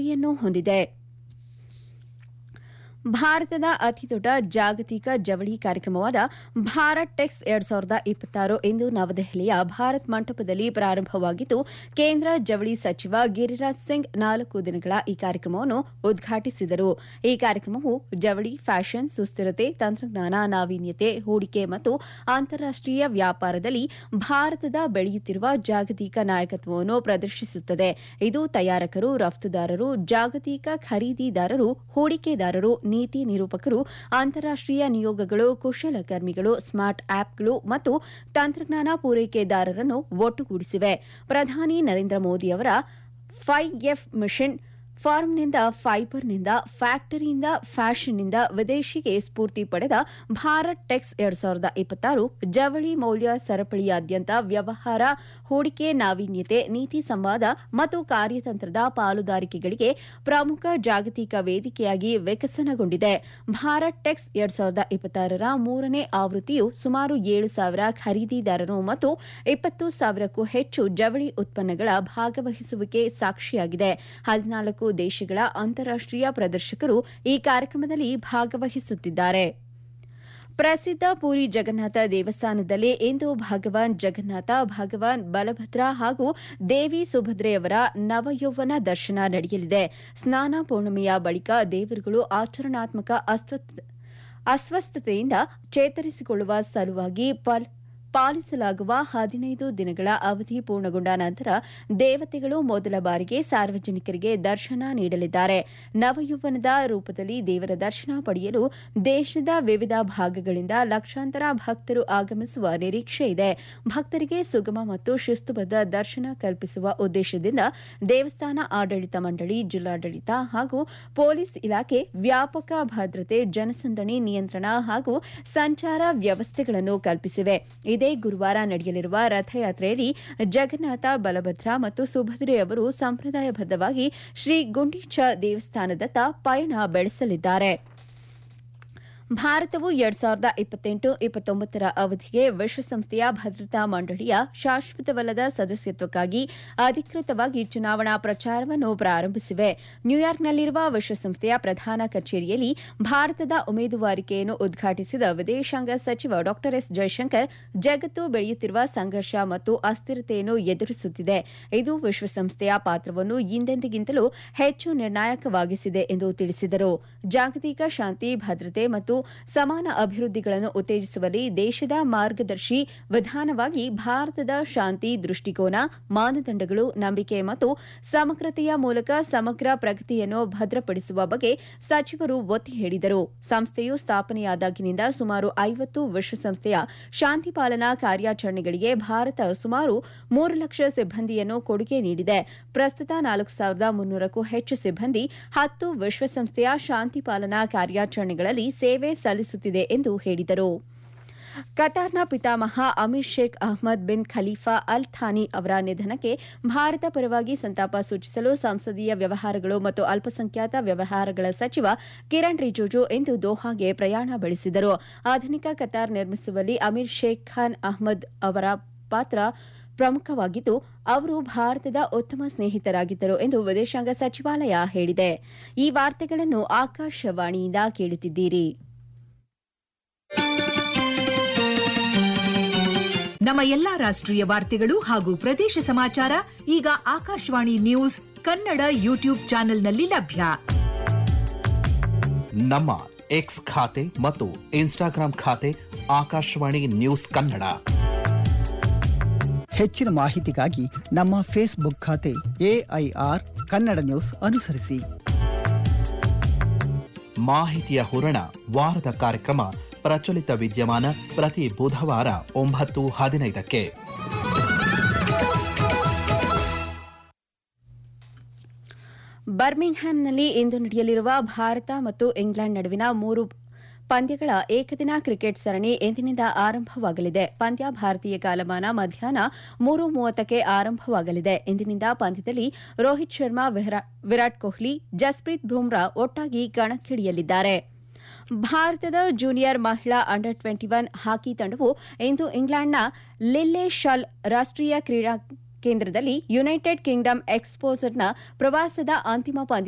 ಗುರಿಯನ್ನು ಹೊಂದಿದೆ. ಭಾರತದ ಅತಿದೊಡ್ಡ ಜಾಗತಿಕ ಜವಳಿ ಕಾರ್ಯಕ್ರಮವಾದ ಭಾರತ್ ಟೆಕ್ಸ್ 2026 ಇಂದು ನವದೆಹಲಿಯ ಭಾರತ್ ಮಂಟಪದಲ್ಲಿ ಪ್ರಾರಂಭವಾಗಿದ್ದು, ಕೇಂದ್ರ ಜವಳಿ ಸಚಿವ ಗಿರಿರಾಜ್ ಸಿಂಗ್ 4 ದಿನಗಳ ಈ ಕಾರ್ಯಕ್ರಮವನ್ನು ಉದ್ಘಾಟಿಸಿದರು. ಈ ಕಾರ್ಯಕ್ರಮವು ಜವಳಿ, ಫ್ಯಾಷನ್, ಸುಸ್ಥಿರತೆ, ತಂತ್ರಜ್ಞಾನ, ನಾವೀನ್ಯತೆ, ಹೂಡಿಕೆ ಮತ್ತು ಅಂತಾರಾಷ್ಟೀಯ ವ್ಯಾಪಾರದಲ್ಲಿ ಭಾರತದ ಬೆಳೆಯುತ್ತಿರುವ ಜಾಗತಿಕ ನಾಯಕತ್ವವನ್ನು ಪ್ರದರ್ಶಿಸುತ್ತದೆ. ಇದು ತಯಾರಕರು, ರಫ್ತುದಾರರು, ಜಾಗತಿಕ ಖರೀದಿದಾರರು, ಹೂಡಿಕೆದಾರರು, ನೀತಿ ನಿರೂಪಕರು, ಅಂತಾರಾಷ್ಟೀಯ ನಿಯೋಗಗಳು, ಕುಶಲಕರ್ಮಿಗಳು, ಸ್ಮಾರ್ಟ್ ಆಪ್ಗಳು ಮತ್ತು ತಂತ್ರಜ್ಞಾನ ಪೂರೈಕೆದಾರರನ್ನು ಒಟ್ಟುಗೂಡಿಸಿವೆ. ಪ್ರಧಾನಿ ನರೇಂದ್ರ ಮೋದಿ ಅವರ 5F ಮಿಷನ್ ಫಾರ್ಮ್ನಿಂದ ಫೈಬರ್ನಿಂದ ಫ್ಯಾಕ್ಟರಿಯಿಂದ ಫ್ಯಾಷನ್ನಿಂದ ವಿದೇಶಿಗೆ ಸ್ಫೂರ್ತಿ ಪಡೆದ ಭಾರತ್ ಟೆಕ್ಸ್ 2026 ಜವಳಿ ಮೌಲ್ಯ ಸರಪಳಿಯಾದ್ಯಂತ ವ್ಯವಹಾರ, ಹೂಡಿಕೆ, ನಾವೀನ್ಯತೆ, ನೀತಿ ಸಂವಾದ ಮತ್ತು ಕಾರ್ಯತಂತ್ರದ ಪಾಲುದಾರಿಕೆಗಳಿಗೆ ಪ್ರಮುಖ ಜಾಗತಿಕ ವೇದಿಕೆಯಾಗಿ ವಿಕಸನಗೊಂಡಿದೆ. ಭಾರತ್ ಟೆಕ್ಸ್ 2026ರ 3ನೇ ಆವೃತ್ತಿಯು ಸುಮಾರು 7,000 ಖರೀದಿದಾರರು ಮತ್ತು 20,000ಕ್ಕೂ ಹೆಚ್ಚು ಜವಳಿ ಉತ್ಪನ್ನಗಳ ಭಾಗವಹಿಸುವಿಕೆ ಸಾಕ್ಷಿಯಾಗಿದೆ. 14 ದೇಶಗಳ ಅಂತಾರಾಷ್ಟೀಯ ಪ್ರದರ್ಶಕರು ಈ ಕಾರ್ಯಕ್ರಮದಲ್ಲಿ ಭಾಗವಹಿಸುತ್ತಿದ್ದಾರೆ. ಪ್ರಸಿದ್ಧ ಪುರಿ ಜಗನ್ನಾಥ ದೇವಸ್ಥಾನದಲ್ಲಿ ಇಂದು ಭಗವಾನ್ ಜಗನ್ನಾಥ, ಭಗವಾನ್ ಬಲಭದ್ರ ಹಾಗೂ ದೇವಿ ಸುಭದ್ರೆಯವರ ನವಯೌವನ ದರ್ಶನ ನಡೆಯಲಿದೆ. ಸ್ನಾನ ಪೂರ್ಣಿಮೆಯ ಬಳಿಕ ದೇವರುಗಳು ಆಚರಣಾತ್ಮಕ ಅಸ್ವಸ್ಥತೆಯಿಂದ ಚೇತರಿಸಿಕೊಳ್ಳುವ ಸಲುವಾಗಿ ಪಾಲಿಸಲಾಗುವ 15 ದಿನಗಳ ಅವಧಿ ಪೂರ್ಣಗೊಂಡ ನಂತರ ದೇವತೆಗಳು ಮೊದಲ ಬಾರಿಗೆ ಸಾರ್ವಜನಿಕರಿಗೆ ದರ್ಶನ ನೀಡಲಿದ್ದಾರೆ. ನವಯೌವನದ ರೂಪದಲ್ಲಿ ದೇವರ ದರ್ಶನ ಪಡೆಯಲು ದೇಶದ ವಿವಿಧ ಭಾಗಗಳಿಂದ ಲಕ್ಷಾಂತರ ಭಕ್ತರು ಆಗಮಿಸುವ ನಿರೀಕ್ಷೆ ಇದೆ. ಭಕ್ತರಿಗೆ ಸುಗಮ ಮತ್ತು ಶಿಸ್ತುಬದ್ಧ ದರ್ಶನ ಕಲ್ಪಿಸುವ ಉದ್ದೇಶದಿಂದ ದೇವಸ್ಥಾನ ಆಡಳಿತ ಮಂಡಳಿ, ಜಿಲ್ಲಾಡಳಿತ ಹಾಗೂ ಪೊಲೀಸ್ ಇಲಾಖೆ ವ್ಯಾಪಕ ಭದ್ರತೆ, ಜನಸಂದಣಿ ನಿಯಂತ್ರಣ ಹಾಗೂ ಸಂಚಾರ ವ್ಯವಸ್ಥೆಗಳನ್ನು ಕಲ್ಪಿಸಿವೆ. ಇದೇ ಗುರುವಾರ ನಡೆಯಲಿರುವ ರಥಯಾತ್ರೆಯಲ್ಲಿ ಜಗನ್ನಾಥ, ಬಲಭದ್ರ ಮತ್ತು ಸುಭದ್ರೆಯವರು ಸಂಪ್ರದಾಯಬದ್ಧವಾಗಿ ಶ್ರೀ ಗುಂಡೀಚ ದೇವಸ್ಥಾನದತ್ತ ಪಯಣ ಬೆಳೆಸಲಿದ್ದಾರೆ. ಭಾರತವು 2028-29ರ ಅವಧಿಗೆ ವಿಶ್ವಸಂಸ್ಥೆಯ ಭದ್ರತಾ ಮಂಡಳಿಯ ಶಾಶ್ವತವಲ್ಲದ ಸದಸ್ಯತ್ವಕ್ಕಾಗಿ ಅಧಿಕೃತವಾಗಿ ಚುನಾವಣಾ ಪ್ರಚಾರವನ್ನು ಪ್ರಾರಂಭಿಸಿವೆ. ನ್ಯೂಯಾರ್ಕ್ನಲ್ಲಿರುವ ವಿಶ್ವಸಂಸ್ಥೆಯ ಪ್ರಧಾನ ಕಚೇರಿಯಲ್ಲಿ ಭಾರತದ ಉಮೇದುವಾರಿಕೆಯನ್ನು ಉದ್ಘಾಟಿಸಿದ ವಿದೇಶಾಂಗ ಸಚಿವ ಡಾ ಎಸ್ ಜೈಶಂಕರ್, ಜಗತ್ತು ಬೆಳೆಯುತ್ತಿರುವ ಸಂಘರ್ಷ ಮತ್ತು ಅಸ್ಥಿರತೆಯನ್ನು ಎದುರಿಸುತ್ತಿದೆ. ಇದು ವಿಶ್ವಸಂಸ್ಥೆಯ ಪಾತ್ರವನ್ನು ಹಿಂದೆಂದಿಗಿಂತಲೂ ಹೆಚ್ಚು ನಿರ್ಣಾಯಕವಾಗಿಸಿದೆ ಎಂದು ತಿಳಿಸಿದರು. ಜಾಗತಿಕ ಶಾಂತಿ, ಭದ್ರತೆ ಮತ್ತು ಸಮಾನ ಅಭಿವೃದ್ಧಿಗಳನ್ನು ಉತ್ತೇಜಿಸುವಲ್ಲಿ ದೇಶದ ಮಾರ್ಗದರ್ಶಿ ವಿಧಾನವಾಗಿ ಭಾರತದ ಶಾಂತಿ ದೃಷ್ಟಿಕೋನ, ಮಾನದಂಡಗಳು, ನಂಬಿಕೆ ಮತ್ತು ಸಮಗ್ರತೆಯ ಮೂಲಕ ಸಮಗ್ರ ಪ್ರಗತಿಯನ್ನು ಭದ್ರಪಡಿಸುವ ಬಗ್ಗೆ ಸಚಿವರು ಒತ್ತಿ ಹೇಳಿದರು. ಸಂಸ್ಥೆಯು ಸ್ಥಾಪನೆಯಾದಾಗಿನಿಂದ ಸುಮಾರು 50 ವಿಶ್ವಸಂಸ್ಥೆಯ ಶಾಂತಿ ಪಾಲನಾ ಕಾರ್ಯಾಚರಣೆಗಳಿಗೆ ಭಾರತ ಸುಮಾರು 3 ಲಕ್ಷ ಸಿಬ್ಬಂದಿಯನ್ನು ಕೊಡುಗೆ ನೀಡಿದೆ. ಪ್ರಸ್ತುತ 4,300ಕ್ಕೂ ಹೆಚ್ಚು ಸಿಬ್ಬಂದಿ 10 ವಿಶ್ವಸಂಸ್ಥೆಯ ಶಾಂತಿ ಪಾಲನಾ ಕಾರ್ಯಾಚರಣೆಗಳಲ್ಲಿ ಸೇವೆ ಸಲ್ಲಿಸುತ್ತಿದೆ ಎಂದು ಹೇಳಿದರು. ಕತಾರ್ನ ಪಿತಾಮಹ Amir Sheikh Ahmed bin Khalifa Al Thani ಅವರ ನಿಧನಕ್ಕೆ ಭಾರತ ಪರವಾಗಿ ಸಂತಾಪ ಸೂಚಿಸಲು ಸಂಸದೀಯ ವ್ಯವಹಾರಗಳು ಮತ್ತು ಅಲ್ಪಸಂಖ್ಯಾತ ವ್ಯವಹಾರಗಳ ಸಚಿವ ಕಿರಣ್ ರಿಜಿಜು ಇಂದು ದೋಹಾಗೆ ಪ್ರಯಾಣ ಬೆಳೆಸಿದರು. ಆಧುನಿಕ ಕತಾರ್ ನಿರ್ಮಿಸುವಲ್ಲಿ ಅಮೀರ್ ಶೇಖ್ ಖಾನ್ ಅಹ್ಮದ್ ಅವರ ಪಾತ್ರ ಪ್ರಮುಖವಾಗಿದ್ದು, ಅವರು ಭಾರತದ ಉತ್ತಮ ಸ್ನೇಹಿತರಾಗಿದ್ದರು ಎಂದು ವಿದೇಶಾಂಗ ಸಚಿವಾಲಯ ಹೇಳಿದೆ. ಈ ವಾರ್ತೆಗಳನ್ನು ಆಕಾಶವಾಣಿಯಿಂದ ಕೇಳುತ್ತಿದ್ದೀರಿ. ನಮ್ಮ ಎಲ್ಲಾ ರಾಷ್ಟ್ರೀಯ ವಾರ್ತೆಗಳು ಹಾಗೂ ಪ್ರದೇಶ ಸಮಾಚಾರ ಈಗ ಆಕಾಶವಾಣಿ ನ್ಯೂಸ್ ಕನ್ನಡ ಯೂಟ್ಯೂಬ್ ಚಾನೆಲ್ನಲ್ಲಿ ಲಭ್ಯ. ನಮ್ಮ ಎಕ್ಸ್ ಖಾತೆ ಮತ್ತು ಇನ್ಸ್ಟಾಗ್ರಾಂ ಖಾತೆ ಆಕಾಶವಾಣಿ ನ್ಯೂಸ್ ಕನ್ನಡ. ಹೆಚ್ಚಿನ ಮಾಹಿತಿಗಾಗಿ ನಮ್ಮ ಫೇಸ್ಬುಕ್ ಖಾತೆ AIR ಕನ್ನಡ ನ್ಯೂಸ್ ಅನುಸರಿಸಿ. ಮಾಹಿತಿಯ ಹೂರಣ ವಾರದ ಕಾರ್ಯಕ್ರಮ ಪ್ರಚಲಿತ ವಿದ್ಯಮಾನ ಪ್ರತಿ ಬುಧವಾರ 9:15ಕ್ಕೆ. ಬರ್ಮಿಂಗ್ಹ್ಯಾಮ್ನಲ್ಲಿ ಇಂದು ನಡೆಯಲಿರುವ ಭಾರತ ಮತ್ತು ಇಂಗ್ಲೆಂಡ್ ನಡುವಿನ 3 ಪಂದ್ಯಗಳ ಏಕದಿನ ಕ್ರಿಕೆಟ್ ಸರಣಿ ಇಂದಿನಿಂದ ಆರಂಭವಾಗಲಿದೆ. ಪಂದ್ಯ ಭಾರತೀಯ ಕಾಲಮಾನ ಮಧ್ಯಾಹ್ನ 3:30ಕ್ಕೆ ಆರಂಭವಾಗಲಿದೆ. ಇಂದಿನಿಂದ ಪಂದ್ಯದಲ್ಲಿ ರೋಹಿತ್ ಶರ್ಮಾ, ವಿರಾಟ್ ಕೊಹ್ಲಿ, ಜಸ್ಪ್ರೀತ್ ಬುಮ್ರಾ ಒಟ್ಟಾಗಿ ಕಣಕ್ಕಿಳಿಯಲಿದ್ದಾರೆ. ಭಾರತದ ಜೂನಿಯರ್ ಮಹಿಳಾ ಅಂಡರ್ 21 ಹಾಕಿ ತಂಡವು ಇಂದು ಇಂಗ್ಲೆಂಡ್ನ ಲಿಲ್ಲೆ ಶಾಲ್ ರಾಷ್ಟ್ರೀಯ ಕ್ರೀಡಾ ಕೇಂದ್ರದಲ್ಲಿ ಯುನೈಟೆಡ್ ಕಿಂಗ್ಡಮ್ ಎಕ್ಸ್ಪೋಜರ್ನ ಪ್ರವಾಸದ ಅಂತಿಮ ಪಂದ್ಯ